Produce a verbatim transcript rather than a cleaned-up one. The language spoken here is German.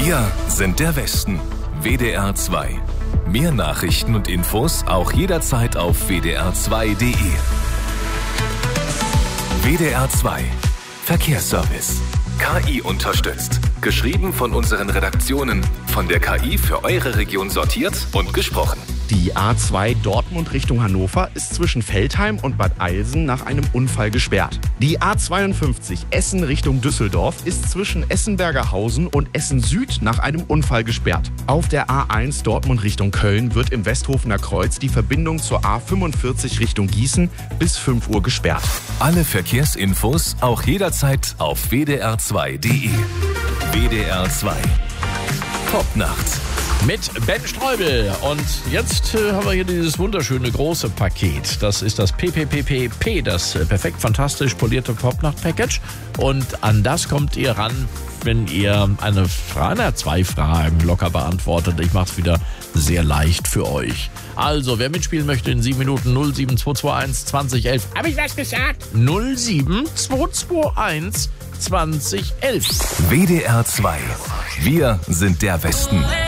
Wir sind der Westen. W D R zwei. Mehr Nachrichten und Infos auch jederzeit auf w d r zwei punkt d e. W D R zwei. Verkehrsservice. K I unterstützt. Geschrieben von unseren Redaktionen. Von der K I für eure Region sortiert und gesprochen. Die A zwei Dortmund Richtung Hannover ist zwischen Veltheim und Bad Eilsen nach einem Unfall gesperrt. Die A zweiundfünfzig Essen Richtung Düsseldorf ist zwischen Essen-Bergerhausen und Essen Süd nach einem Unfall gesperrt. Auf der A eins Dortmund Richtung Köln wird im Westhofener Kreuz die Verbindung zur A fünfundvierzig Richtung Gießen bis fünf Uhr gesperrt. Alle Verkehrsinfos auch jederzeit auf w d r zwei punkt d e. W D R zwei. Popnacht. Mit Ben Streubel. Und jetzt äh, haben wir hier dieses wunderschöne große Paket. Das ist das P P P P P, das äh, perfekt fantastisch polierte Popnacht-Package. Und an das kommt ihr ran, wenn ihr eine Frage, na, zwei Fragen locker beantwortet. Ich mache es wieder sehr leicht für euch. Also, wer mitspielen möchte in sieben Minuten, null sieben zwei zwei eins zwanzig elf. Habe ich was gesagt? null sieben zwei zwei eins zwanzig elf. W D R zwei. Wir sind der Westen.